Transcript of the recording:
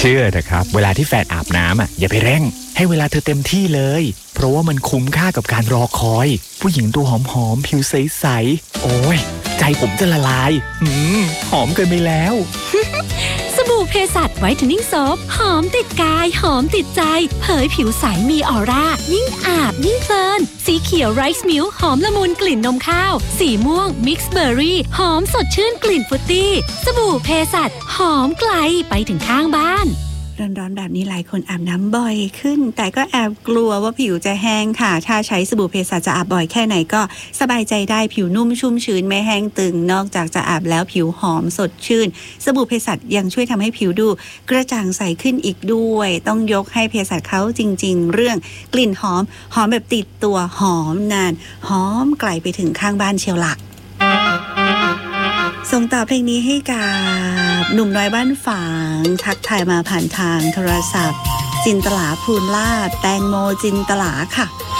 เชื่อเถอะครับเวลาที่แฟนอาบน้ำอย่าไปเร่งให้เวลาเธอเต็มที่เลยเพราะว่ามันคุ้มค่ากับการรอคอยผู้หญิงตัวหอมๆผิวใสๆโอ้ยใจผมจะละลายหอมเกินไปแล้วสบู่เพสัชไวท์เทนนิ่งโซปหอมติดกายหอมติดใจเผยผิวใสมีออร่ายิ่งอาบยิ่งเพลินสีเขียวไรซ์มิลค์หอมละมุนกลิ่นนมข้าวสีม่วงมิกซ์เบอร์รี่หอมสดชื่นกลิ่นฟรุตตี้สบู่เพสัชหอมไกลไปถึงข้างบ้านร้อนๆแบบนี้หลายคนอาบน้ำบ่อยขึ้นแต่ก็แอบกลัวว่าผิวจะแห้งค่ะถ้าใช้สบู่เภสัชจะอาบบ่อยแค่ไหนก็สบายใจได้ผิวนุ่มชุ่มชื้นไม่แห้งตึงนอกจากจะอาบแล้วผิวหอมสดชื่นสบู่เภสัชยังช่วยทำให้ผิวดูกระจ่างใสขึ้นอีกด้วยต้องยกให้เภสัชเขาจริงๆเรื่องกลิ่นหอมแบบติดตัวหอมนานหอมไกลไปถึงข้างบ้านเชียวล่ะส่งต่อเพลงนี้ให้กับหนุ่มน้อยบ้านฝางทักทายมาผ่านทางโทรศัพท์จินตลาภูลลาภแตงโมจินตลาค่ะ